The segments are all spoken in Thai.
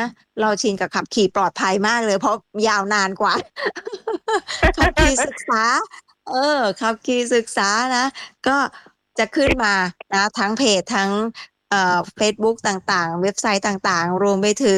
เราชินกับขับขี่ปลอดภัยมากเลยเพราะยาวนานกว่าขับขี่ศึกษาขับขี่ศึกษานะก็จะขึ้นมานะทั้งเพจทั้งเฟซบุ๊กต่างๆเว็บไซต์ต่างๆรวมไปถึง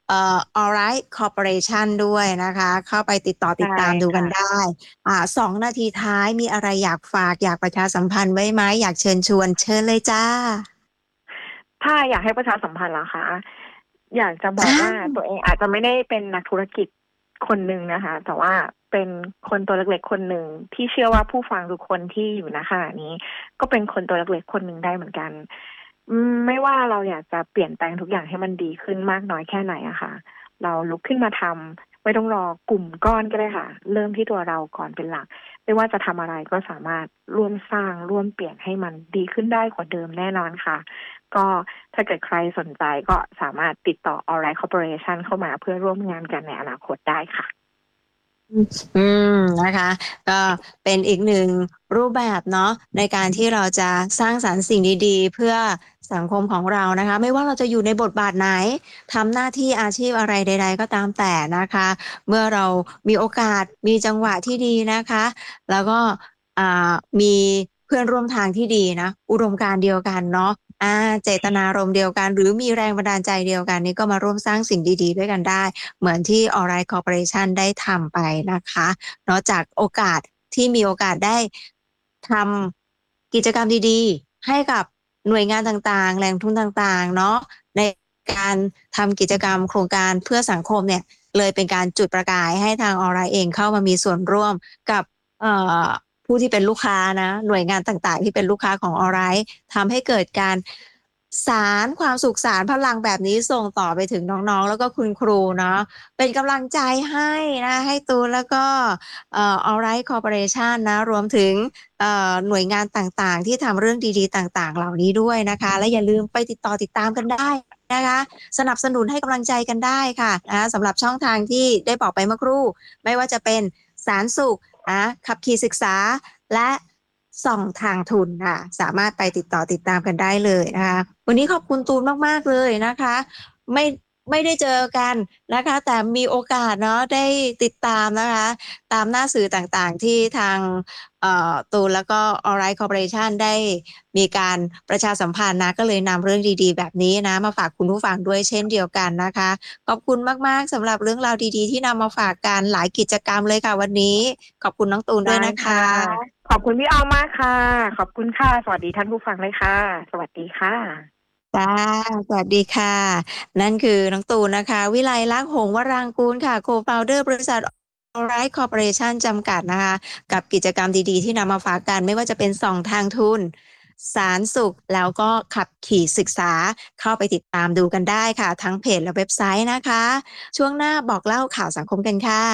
Alright Corporation ด้วยนะคะเข้าไปติดต่อติใช่ดตามดูกันค่ะได้2 นาทีท้ายมีอะไรอยากฝากอยากประชาสัมพันธ์ไว้ไหมอยากเชิญชวนเชิญเลยจ้าถ้าอยากให้ประชาสัมพันธ์ล่ะคะอยากจะบอกอ่ว่าาตัวเองอาจจะไม่ได้เป็นนักธุรกิจคนหนึ่งนะคะ แต่ว่าเป็นคนตัวเล็กๆคนหนึ่งที่เชื่อว่าผู้ฟังทุกคนที่อยู่ณขณะนี้ก็เป็นคนตัวเล็กๆคนหนึ่งได้เหมือนกันไม่ว่าเราอยากจะเปลี่ยนแปลงทุกอย่างให้มันดีขึ้นมากน้อยแค่ไหนอะค่ะเราลุกขึ้นมาทำไม่ต้องรอกลุ่มก้อนก็ได้ค่ะเริ่มที่ตัวเราก่อนเป็นหลักไม่ว่าจะทำอะไรก็สามารถร่วมสร้างร่วมเปลี่ยนให้มันดีขึ้นได้กว่าเดิมแน่นอนค่ะก็ถ้าเกิดใครสนใจก็สามารถติดต่อ Alright Corporation เข้ามาเพื่อร่วมงานกันในอนาคตได้ค่ะอืนะคะก็เป็นอีกหนึ่งรูปแบบเนาะในการที่เราจะสร้างสรรค์สิ่งดีๆเพื่อสังคมของเรานะคะไม่ว่าเราจะอยู่ในบทบาทไหนทำหน้าที่อาชีพอะไรใดๆก็ตามแต่นะคะเมื่อเรามีโอกาสมีจังหวะที่ดีนะคะแล้วก็อ่มีเพื่อนร่วมทางที่ดีนะอุดมการณ์เดียวกันเนาะเจตนารมณ์เดียวกันหรือมีแรงบันดาลใจเดียวกันนี่ก็มาร่วมสร้างสิ่งดีๆด้วยกันได้ เหมือนที่ Alright Corporation ได้ทำไปนะคะเนาะจากโอกาสที่มีโอกาสได้ทำกิจกรรมดีๆให้กับหน่วยงานต่างๆแหล่งทุนต่างๆเนาะในการทำกิจกรรมโครงการเพื่อสังคมเนี่ยเลยเป็นการจุดประกายให้ทาง Alright เองเข้ามามีส่วนร่วมกับเอ่อผู้ที่เป็นลูกค้านะหน่วยงานต่างๆที่เป็นลูกค้าของ Alright ทำให้เกิดการสารความสุขสารพลังแบบนี้ส่งต่อไปถึงน้องๆแล้วก็คุณครูเนาะเป็นกำลังใจให้นะให้ตูนแล้วก็Alright Corporation นะรวมถึงหน่วยงานต่างๆที่ทำเรื่องดีๆต่างๆเหล่านี้ด้วยนะคะและอย่าลืมไปติดต่อติดตามกันได้นะคะสนับสนุนให้กำลังใจกันได้ค่ะนะสำหรับช่องทางที่ได้บอกไปเมื่อครู่ไม่ว่าจะเป็นสารสุขขับขี่ศึกษาและส่องทางทุนค่ะสามารถไปติดต่อติดตามกันได้เลยนะคะวันนี้ขอบคุณตูนมากๆเลยนะคะไม่ไม่ได้เจอกันนะคะแต่มีโอกาสเนาะได้ติดตามนะคะตามหน้าสื่อต่างๆที่ทางตูนแล้วก็ Alright Corporation ได้มีการประชาสัมพันธ์นะก็เลยนำเรื่องดีๆแบบนี้นะมาฝากคุณผู้ฟังด้วยเช่นเดียวกันนะคะขอบคุณมากๆสำหรับเรื่องราวดีๆที่นำมาฝากกันหลายกิจกรรมเลยค่ะวันนี้ขอบคุณน้องตูนด้วยได้นะคะค่ะขอบคุณพี่ออมมากค่ะขอบคุณค่ะสวัสดีท่านผู้ฟังเลยค่ะสวัสดีค่ะจ้าสวัสดีค่ะนั่นคือน้องตูนนะคะวิไลลักษณ์หงส์วรางกูลค่ะโคฟาวเดอร์บริษัท Alright Corporation จำกัดนะคะกับกิจกรรมดีๆที่นำมาฝากกันไม่ว่าจะเป็นส่องทางทุนสารสุขแล้วก็ขับขี่ศึกษาเข้าไปติดตามดูกันได้ค่ะทั้งเพจและเว็บไซต์นะคะช่วงหน้าบอกเล่าข่าวสังคมกันค่ะ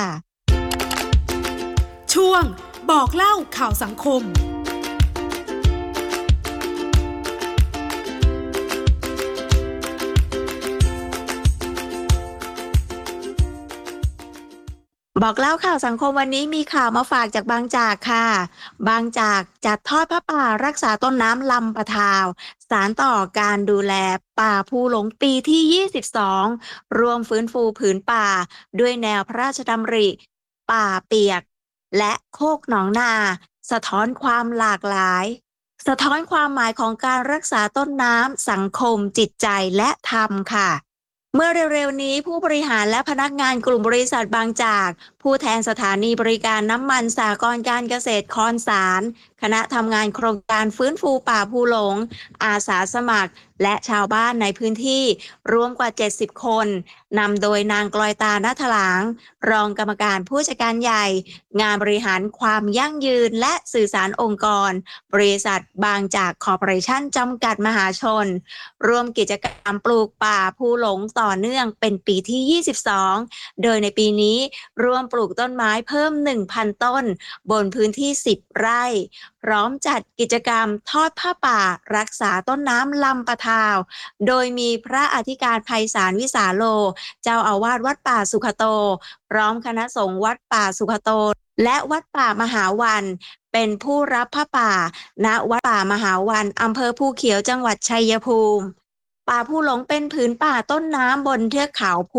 ช่วงบอกเล่าข่าวสังคมบอกเล่าข่าวสังคมวันนี้มีข่าวมาฝากจากบางจากค่ะบางจากจัดทอดผ้าป่ารักษาต้นน้ำลำปะทาวสานต่อการดูแลป่าภูหลงปีที่22รวมฟื้นฟูผืนป่าด้วยแนวพระราชดำริป่าเปียกและโคกหนองนาสะท้อนความหลากหลายสะท้อนความหมายของการรักษาต้นน้ำสังคมจิตใจและธรรมค่ะ เมื่อเร็วๆนี้ผู้บริหารและพนักงานกลุ่มบริษัทบางจากผู้แทนสถานีบริการน้ำมันสหกรณ์การเกษตรคอนสารคณะทำงานโครงการฟื้นฟูป่าภูหลงอาสาสมัครและชาวบ้านในพื้นที่รวมกว่า70คนนำโดยนางกลอยตาณถลางรองกรรมการผู้จัดการใหญ่งานบริหารความยั่งยืนและสื่อสารองค์กรบริษัทบางจากคอร์ปอเรชั่นจำกัดมหาชน ร่วมกิจกรรมปลูกป่าภูหลงต่อเนื่องเป็นปีที่22โดยในปีนี้ร่วมปลูกต้นไม้เพิ่ม 1,000 ต้นบนพื้นที่10ไร่พร้อมจัดกิจกรรมทอดผ้าป่ารักษาต้นน้ำลำปะทาวโดยมีพระอธิการไพศาลวิสาโลเจ้าอาวาสวัดป่าสุขโตพร้อมคณะสงฆ์วัดป่าสุขโตและวัดป่ามหาวันเป็นผู้รับผ้าป่า ณวัดป่ามหาวันอำเภอภูเขียวจังหวัดชัยภูมิป่าภูหลงเป็นผืนป่าต้นน้ำบนเทือกเขาภู